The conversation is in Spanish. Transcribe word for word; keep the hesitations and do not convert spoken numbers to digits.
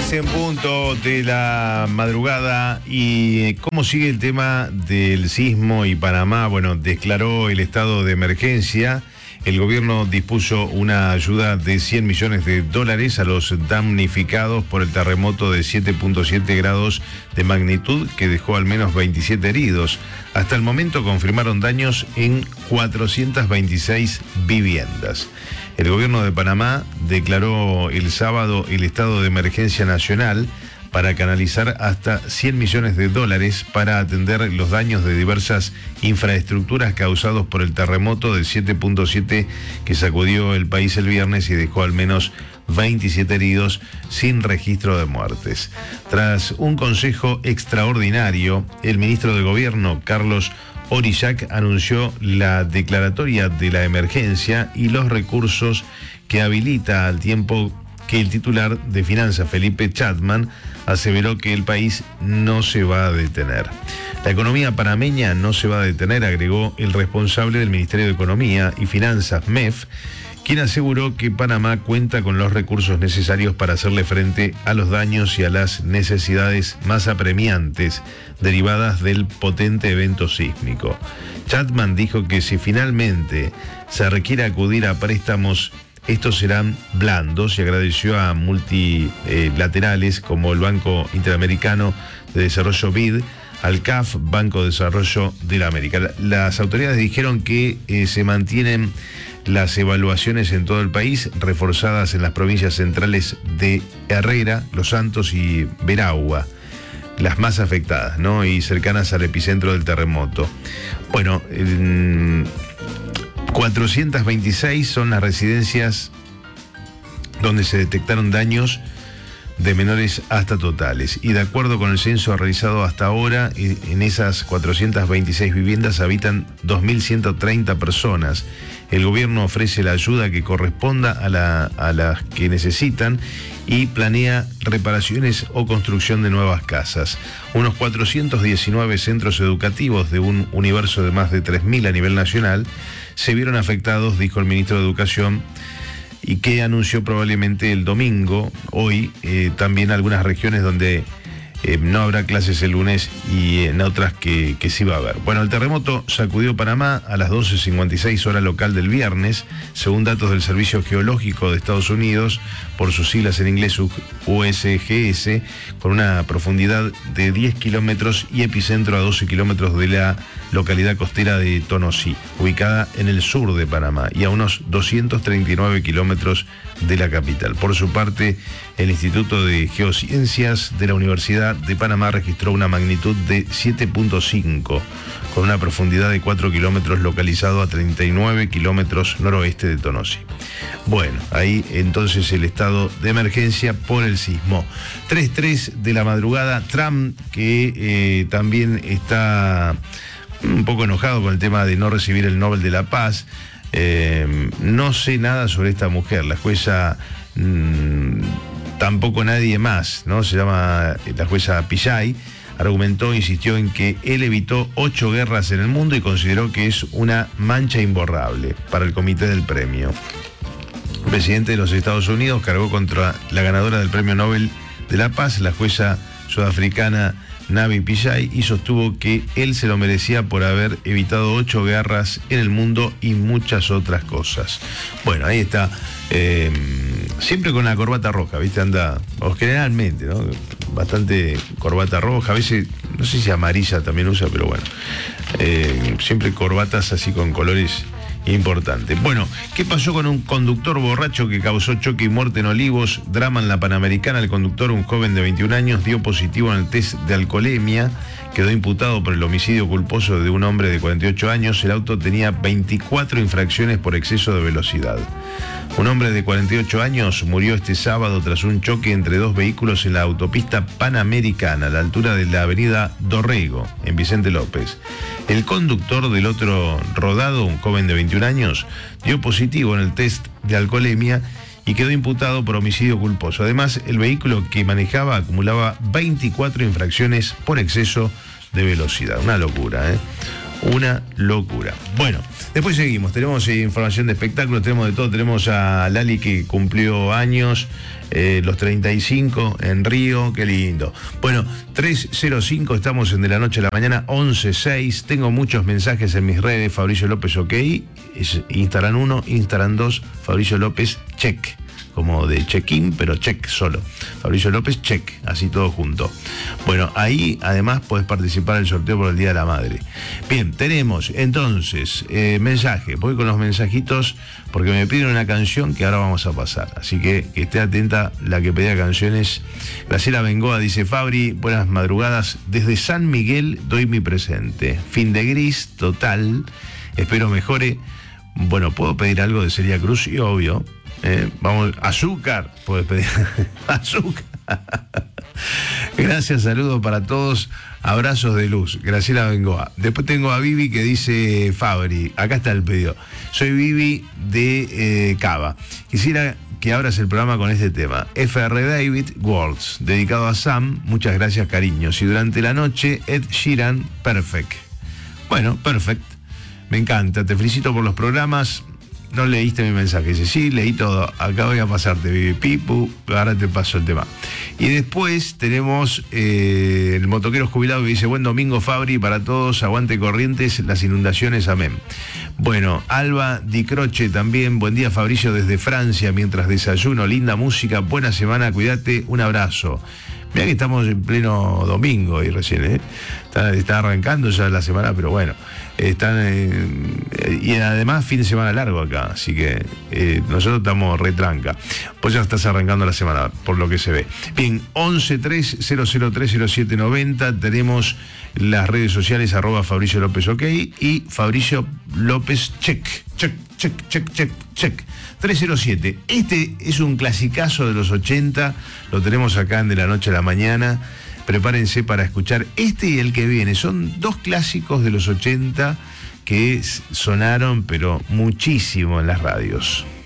tres en punto de la madrugada. ¿Y cómo sigue el tema del sismo y Panamá? Bueno, declaró el estado de emergencia. El gobierno dispuso una ayuda de cien millones de dólares a los damnificados por el terremoto de siete punto siete grados de magnitud que dejó al menos veintisiete heridos. Hasta el momento confirmaron daños en cuatrocientas veintiséis viviendas. El gobierno de Panamá declaró el sábado el estado de emergencia nacional para canalizar hasta cien millones de dólares para atender los daños de diversas infraestructuras causados por el terremoto de siete punto siete que sacudió el país el viernes y dejó al menos veintisiete heridos sin registro de muertes. Tras un consejo extraordinario, el ministro de Gobierno, Carlos Orillac, anunció la declaratoria de la emergencia y los recursos que habilita al tiempo que el titular de Finanzas, Felipe Chatman, aseveró que el país no se va a detener. La economía panameña no se va a detener, agregó el responsable del Ministerio de Economía y Finanzas, M E F, quien aseguró que Panamá cuenta con los recursos necesarios para hacerle frente a los daños y a las necesidades más apremiantes derivadas del potente evento sísmico. Chatman dijo que si finalmente se requiere acudir a préstamos, estos serán blandos, y agradeció a multilaterales como el Banco Interamericano de Desarrollo B I D, al C A F, Banco de Desarrollo de la América. Las autoridades dijeron que eh, se mantienen las evaluaciones en todo el país, reforzadas en las provincias centrales de Herrera, Los Santos y Veragua, las más afectadas, ¿no? Y cercanas al epicentro del terremoto. Bueno, el... cuatrocientas veintiséis son las residencias donde se detectaron daños de menores hasta totales. Y de acuerdo con el censo realizado hasta ahora, en esas cuatrocientas veintiséis viviendas habitan dos mil ciento treinta personas. El gobierno ofrece la ayuda que corresponda a, la, a las que necesitan y planea reparaciones o construcción de nuevas casas. Unos cuatrocientos diecinueve centros educativos de un universo de más de tres mil a nivel nacional se vieron afectados, dijo el ministro de Educación, y que anunció probablemente el domingo, hoy, eh, también algunas regiones donde eh, no habrá clases el lunes y en otras que, que sí va a haber. Bueno, el terremoto sacudió Panamá a las doce cincuenta y seis hora local del viernes, según datos del Servicio Geológico de Estados Unidos, por sus siglas en inglés U S G S, con una profundidad de diez kilómetros y epicentro a doce kilómetros de la localidad costera de Tonosí, ubicada en el sur de Panamá y a unos doscientos treinta y nueve kilómetros de la capital. Por su parte, el Instituto de Geociencias de la Universidad de Panamá registró una magnitud de siete punto cinco, con una profundidad de cuatro kilómetros, localizado a treinta y nueve kilómetros noroeste de Tonosí. Bueno, ahí entonces el estado de emergencia por el sismo. tres tres de la madrugada, Trump, que eh, también está un poco enojado con el tema de no recibir el Nobel de la Paz. Eh, no sé nada sobre esta mujer, la jueza, mmm, tampoco nadie más, ¿no? Se llama la jueza Pillay. Argumentó, insistió en que él evitó ocho guerras en el mundo y consideró que es una mancha imborrable para el comité del premio. El presidente de los Estados Unidos cargó contra la ganadora del Premio Nobel de la Paz, la jueza sudafricana Navi Pillay, y sostuvo que él se lo merecía por haber evitado ocho guerras en el mundo y muchas otras cosas. Bueno, ahí está, eh, siempre con la corbata roja, ¿viste? Anda, o generalmente, ¿no? Bastante corbata roja, a veces, no sé si amarilla también usa, pero bueno, eh, siempre corbatas así con colores importantes. Bueno, ¿qué pasó con un conductor borracho que causó choque y muerte en Olivos? Drama en la Panamericana. El conductor, un joven de veintiún años, dio positivo en el test de alcoholemia. Quedó imputado por el homicidio culposo de un hombre de cuarenta y ocho años. El auto tenía veinticuatro infracciones por exceso de velocidad. Un hombre de cuarenta y ocho años murió este sábado tras un choque entre dos vehículos en la autopista Panamericana, a la altura de la avenida Dorrego, en Vicente López. El conductor del otro rodado, un joven de veintiún años, dio positivo en el test de alcoholemia y quedó imputado por homicidio culposo. Además, el vehículo que manejaba acumulaba veinticuatro infracciones por exceso de velocidad. Una locura, ¿eh? Una locura. Bueno, después seguimos. Tenemos eh, información de espectáculos, tenemos de todo. Tenemos a Lali que cumplió años, eh, los treinta y cinco en Río. Qué lindo. Bueno, tres cero cinco, estamos en De la Noche a la Mañana, once seis. Tengo muchos mensajes en mis redes. Fabricio López OK. Es Instagram uno, Instagram dos, Fabricio López check. Como de check-in, pero check solo. Fabricio López, check, así todo junto. Bueno, ahí además podés participar del sorteo por el Día de la Madre. Bien, tenemos entonces eh, mensaje. Voy con los mensajitos porque me piden una canción que ahora vamos a pasar. Así que, que esté atenta la que pedía canciones. Graciela Bengoa dice: Fabri, buenas madrugadas. Desde San Miguel doy mi presente. Fin de gris, total. Espero mejore. Bueno, puedo pedir algo de Celia Cruz y obvio. Eh, vamos, azúcar, puedes pedir azúcar. Gracias, saludos para todos, abrazos de luz. Graciela Bengoa. Después tengo a Vivi que dice: Fabri, acá está el pedido. Soy Vivi de eh, Cava. Quisiera que abras el programa con este tema. F R David Worlds, dedicado a Sam. Muchas gracias, cariños. Y durante la noche, Ed Sheeran, Perfect. Bueno, perfect. Me encanta. Te felicito por los programas. No leíste mi mensaje. Dice: sí, leí todo. Acá voy a pasarte, Vivi Pipu. Ahora te paso el tema. Y después tenemos eh, el motoquero jubilado que dice: buen domingo, Fabri, para todos. Aguante Corrientes, las inundaciones, amén. Bueno, Alba Di Croce también. Buen día, Fabricio, desde Francia. Mientras desayuno, linda música. Buena semana, cuídate. Un abrazo. Mirá que estamos en pleno domingo y recién, ¿eh? Está, está arrancando ya la semana, pero bueno. Están eh, y además fin de semana largo acá, así que eh, nosotros estamos retranca. Pues ya estás arrancando la semana, por lo que se ve. Bien, once tres cero cero tres cero siete noventa. Tenemos las redes sociales, arroba Fabricio López OK y Fabricio López check, check, check, check, check, check. tres cero siete. Este es un clasicazo de los ochenta, lo tenemos acá en De la Noche a la Mañana. Prepárense para escuchar este y el que viene. Son dos clásicos de los ochenta que sonaron, pero muchísimo en las radios.